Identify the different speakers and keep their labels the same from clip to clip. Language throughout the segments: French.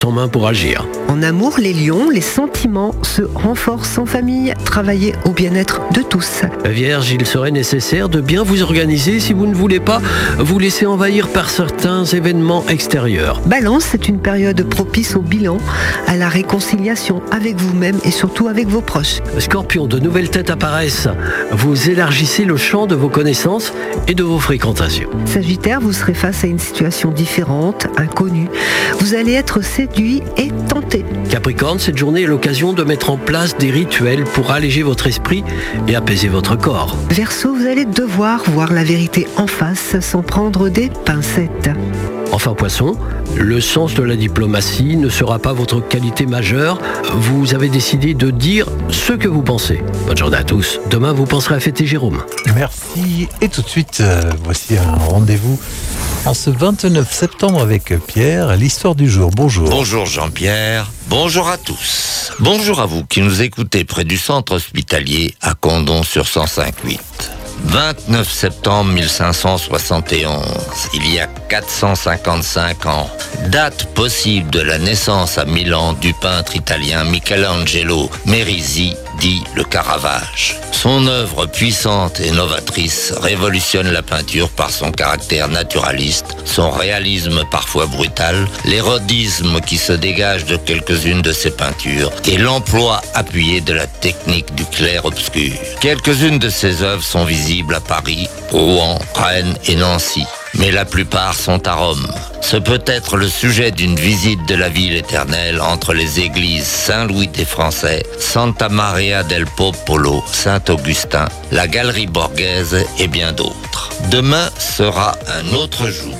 Speaker 1: en main pour agir.
Speaker 2: En amour, les lions, les sentiments se renforcent en famille. Travaillez au bien-être de tous.
Speaker 1: Vierge, il serait nécessaire de bien vous organiser si vous ne voulez pas vous laisser envahir par certains événements extérieurs.
Speaker 2: Balance, c'est une période propice au bilan, à la réconciliation avec vous-même et surtout avec vos proches.
Speaker 1: Scorpion, de nouvelles têtes apparaissent. Vous élargissez le champ de vos connaissances et de vos fréquentations.
Speaker 2: Sagittaire, vous serez face à une situation différente, inconnue. Vous allez être séduit et tenté.
Speaker 1: Capricorne, cette journée est l'occasion de mettre en place des rituels pour alléger votre esprit et apaiser votre corps.
Speaker 2: Verseau, vous allez devoir voir la vérité en face sans prendre des pincettes.
Speaker 1: Enfin Poisson, le sens de la diplomatie ne sera pas votre qualité majeure. Vous avez décidé de dire ce que vous pensez. Bonne journée à tous. Demain, vous penserez à fêter Jérôme.
Speaker 3: Merci. Et tout de suite, voici un rendez-vous en ce 29 septembre avec Pierre, l'histoire du jour. Bonjour.
Speaker 4: Bonjour Jean-Pierre. Bonjour à tous. Bonjour à vous qui nous écoutez près du centre hospitalier à Condom sur 105.8. 29 septembre 1571, il y a 455 ans, date possible de la naissance à Milan du peintre italien Michelangelo Merisi, dit le Caravage. Son œuvre puissante et novatrice révolutionne la peinture par son caractère naturaliste, son réalisme parfois brutal, l'érodisme qui se dégage de quelques-unes de ses peintures et l'emploi appuyé de la technique du clair-obscur. Quelques-unes de ses œuvres sont visibles à Paris, Rouen, Rennes et Nancy, mais la plupart sont à Rome. Ce peut être le sujet d'une visite de la ville éternelle entre les églises Saint-Louis des Français, Santa Maria del Popolo, Saint-Augustin, la Galerie Borghese et bien d'autres. Demain sera un autre jour.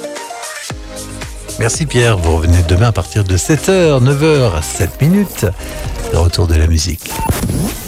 Speaker 3: Merci Pierre, vous revenez demain à partir de 7h, 9h, 7 minutes. Le retour de la musique.